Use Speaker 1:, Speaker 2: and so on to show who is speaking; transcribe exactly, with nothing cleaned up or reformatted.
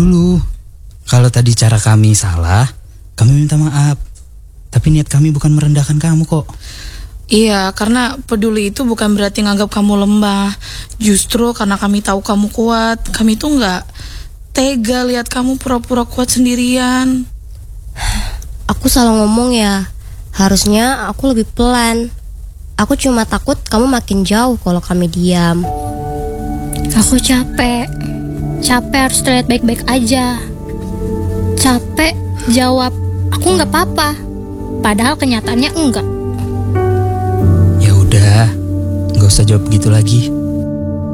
Speaker 1: dulu. Kalau tadi cara kami salah, kami minta maaf. Tapi niat kami bukan merendahkan kamu kok.
Speaker 2: Iya, karena peduli itu bukan berarti nganggap kamu lemah. Justru karena kami tahu kamu kuat, kami tuh nggak tega lihat kamu pura-pura kuat sendirian.
Speaker 3: Aku salah ngomong ya. Harusnya aku lebih pelan. Aku cuma takut kamu makin jauh kalau kami diam.
Speaker 4: Aku capek. Capek harus terlihat baik-baik aja. Capek jawab, aku nggak apa-apa. Padahal kenyataannya enggak.
Speaker 1: Ya udah, nggak usah jawab begitu lagi.